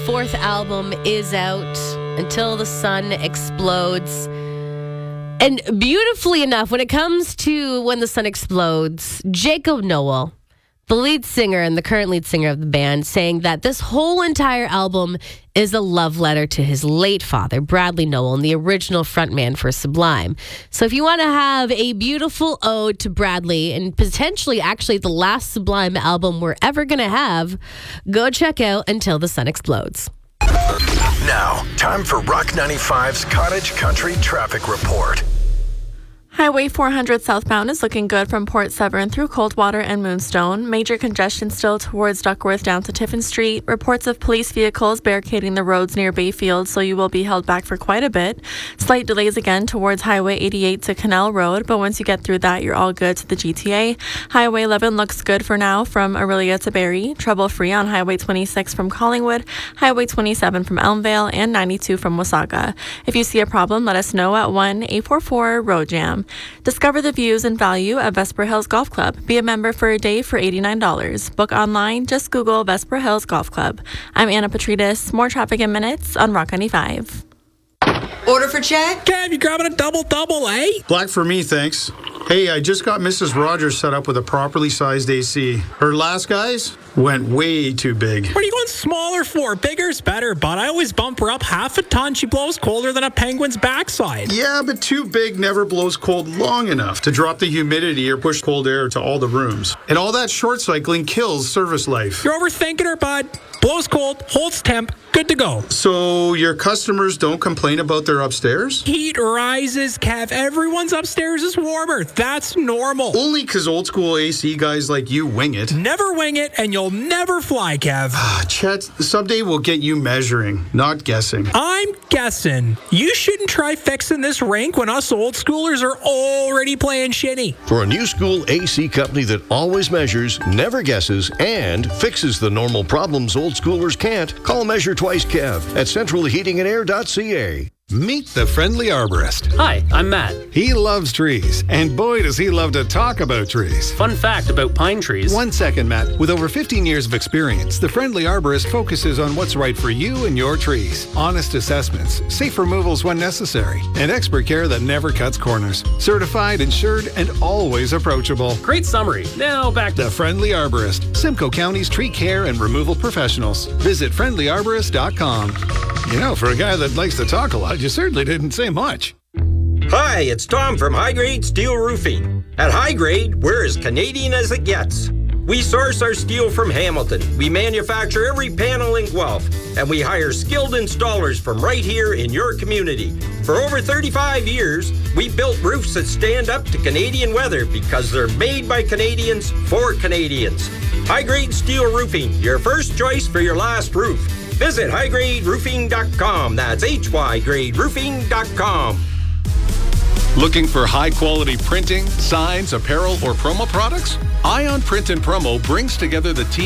fourth album is out, Until the Sun Explodes. And beautifully enough, when it comes to When the Sun Explodes, Jacob Noel, the lead singer and the current lead singer of the band, saying that this whole entire album is a love letter to his late father, Bradley Noel, and the original frontman for Sublime. So if you want to have a beautiful ode to Bradley, and potentially actually the last Sublime album we're ever going to have, go check out Until the Sun Explodes. Now, time for Rock 95's Cottage Country Traffic Report. Highway 400 southbound is looking good from Port Severn through Coldwater and Moonstone. Major congestion still towards Duckworth down to Tiffin Street. Reports of police vehicles barricading the roads near Bayfield, so you will be held back for quite a bit. Slight delays again towards Highway 88 to Canal Road, but once you get through that, you're all good to the GTA. Highway 11 looks good for now from Orillia to Barrie. Trouble-free on Highway 26 from Collingwood, Highway 27 from Elmvale, and 92 from Wasaga. If you see a problem, let us know at 1-844-ROAD-JAM. Discover the views and value at Vesper Hills Golf Club. Be a member for a day for $89. Book online, just Google Vesper Hills Golf Club. I'm Anna Petridis. More traffic in minutes on Rock 95. Order for check? Kev, you grabbing a double, eh? Black for me, thanks. Hey, I just got Mrs. Rogers set up with a properly sized AC. Her last guys went way too big. What are you going smaller for? Bigger's better, but I always bump her up half a ton. She blows colder than a penguin's backside. Yeah, but too big never blows cold long enough to drop the humidity or push cold air to all the rooms. And all that short cycling kills service life. You're overthinking her, bud. Blows cold, holds temp, good to go. So your customers don't complain about their upstairs? Heat rises, Kev. Everyone's upstairs is warmer. That's normal. Only because old school AC guys like you wing it. Never wing it, and you'll never fly, Kev. Chet, someday we'll get you measuring, not guessing. I'm guessing. You shouldn't try fixing this rink when us old schoolers are already playing shinny. For a new school AC company that always measures, never guesses, and fixes the normal problems old schoolers can't, call Measure Twice Kev at centralheatingandair.ca. Meet the Friendly Arborist. Hi, I'm Matt. He loves trees, and boy does he love to talk about trees. Fun fact about pine trees. 1 second, Matt. With over 15 years of experience, the Friendly Arborist focuses on what's right for you and your trees. Honest assessments, safe removals when necessary, and expert care that never cuts corners. Certified, insured, and always approachable. Great summary. Now back to The Friendly Arborist, Simcoe County's tree care and removal professionals. Visit friendlyarborist.com. You know, for a guy that likes to talk a lot, you certainly didn't say much. Hi, it's Tom from High Grade Steel Roofing. At High Grade, we're as Canadian as it gets. We source our steel from Hamilton. We manufacture every panel in Guelph, and we hire skilled installers from right here in your community. For over 35 years, we built roofs that stand up to Canadian weather because they're made by Canadians for Canadians. High Grade Steel Roofing, your first choice for your last roof. Visit highgraderoofing.com. That's hygraderoofing.com. Looking for high-quality printing, signs, apparel, or promo products? Ion Print and Promo brings together the team